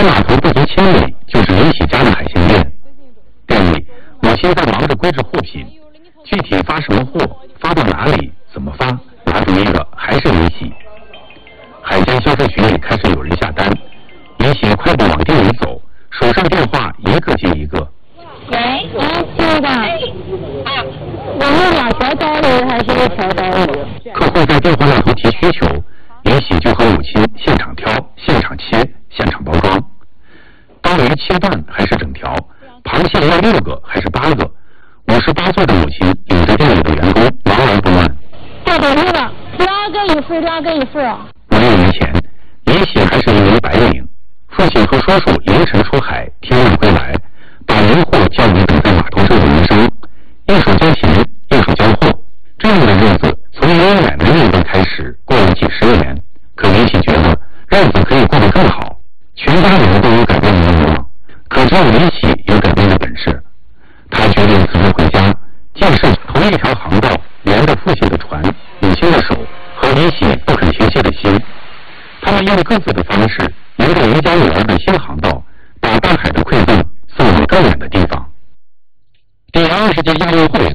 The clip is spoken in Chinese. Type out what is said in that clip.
码头不足千里就是林喜家的海鲜店，店里母亲在忙着归置货品，具体发什么货，发到哪里，怎么发，拿主意的还是林喜。海鲜销售群里开始有人下单，林喜快步往店里走，手上电话一个接一个。 喂，亲爱的，我是2条刀鱼还是1条刀鱼？ 客户在电话那头提需求，林喜就和母亲现场挑、现场切、现场包装。刀鱼切断还是整条？螃蟹要6个还是8个？58岁的母亲领着店里的员工忙而不乱。 太给力了，2个一份，2个一份。 5、6年前，林喜还是一名白领，父亲和叔叔凌晨出海，天亮归来，把年货交给等在码头上的营生，一手交钱，一手交货。这样的日子从爷爷奶奶那辈开始过了几10年，可林喜觉得日子可以过得更好，全家人都有改变的愿望，可只有林喜有改变的本事。他决定辞职回家，既是同一条航道，沿着父亲的船，母亲的手和林喜不肯停歇的心。他们用各自的方式，沿着一家女儿的新航道，把大海的馈赠送往更远的地方。第20届亚运会